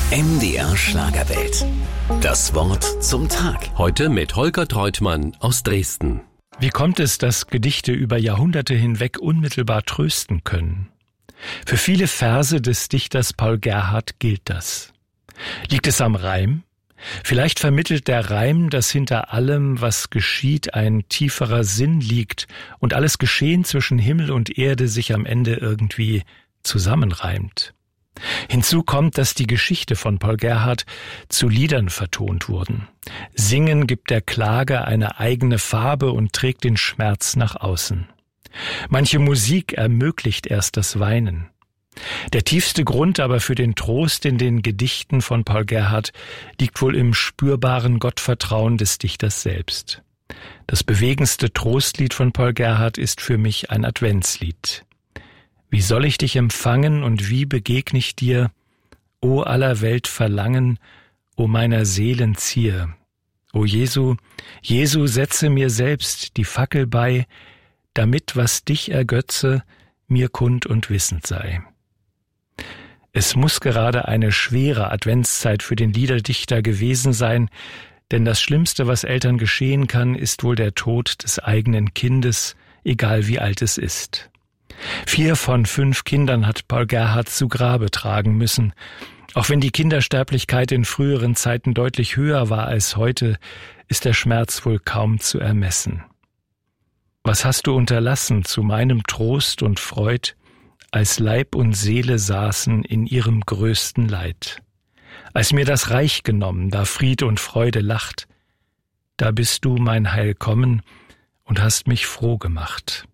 MDR Schlagerwelt. Das Wort zum Tag. Heute mit Holger Treutmann aus Dresden. Wie kommt es, dass Gedichte über Jahrhunderte hinweg unmittelbar trösten können? Für viele Verse des Dichters Paul Gerhardt gilt das. Liegt es am Reim? Vielleicht vermittelt der Reim, dass hinter allem, was geschieht, ein tieferer Sinn liegt und alles Geschehen zwischen Himmel und Erde sich am Ende irgendwie zusammenreimt. Hinzu kommt, dass die Geschichte von Paul Gerhardt zu Liedern vertont wurden. Singen gibt der Klage eine eigene Farbe und trägt den Schmerz nach außen. Manche Musik ermöglicht erst das Weinen. Der tiefste Grund aber für den Trost in den Gedichten von Paul Gerhardt liegt wohl im spürbaren Gottvertrauen des Dichters selbst. Das bewegendste Trostlied von Paul Gerhardt ist für mich ein Adventslied. Wie soll ich dich empfangen und wie begegne ich dir, o aller Welt Verlangen, o meiner Seelen Zier? O Jesu, Jesu, setze mir selbst die Fackel bei, damit, was dich ergötze, mir kund und wissend sei. Es muss gerade eine schwere Adventszeit für den Liederdichter gewesen sein, denn das Schlimmste, was Eltern geschehen kann, ist wohl der Tod des eigenen Kindes, egal wie alt es ist. 4 von 5 Kindern hat Paul Gerhardt zu Grabe tragen müssen. Auch wenn die Kindersterblichkeit in früheren Zeiten deutlich höher war als heute, ist der Schmerz wohl kaum zu ermessen. Was hast du unterlassen zu meinem Trost und Freud, als Leib und Seele saßen in ihrem größten Leid? Als mir das Reich genommen, da Fried und Freude lacht, da bist du mein Heil kommen und hast mich froh gemacht.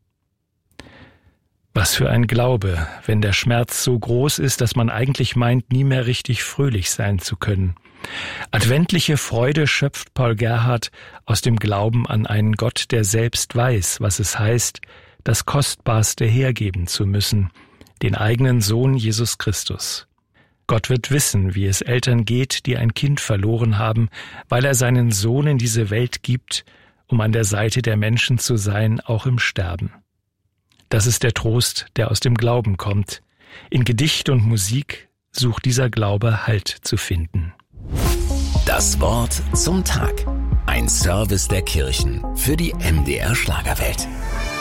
Was für ein Glaube, wenn der Schmerz so groß ist, dass man eigentlich meint, nie mehr richtig fröhlich sein zu können. Adventliche Freude schöpft Paul Gerhardt aus dem Glauben an einen Gott, der selbst weiß, was es heißt, das Kostbarste hergeben zu müssen, den eigenen Sohn Jesus Christus. Gott wird wissen, wie es Eltern geht, die ein Kind verloren haben, weil er seinen Sohn in diese Welt gibt, um an der Seite der Menschen zu sein, auch im Sterben. Das ist der Trost, der aus dem Glauben kommt. In Gedicht und Musik sucht dieser Glaube Halt zu finden. Das Wort zum Tag. Ein Service der Kirchen für die MDR Schlagerwelt.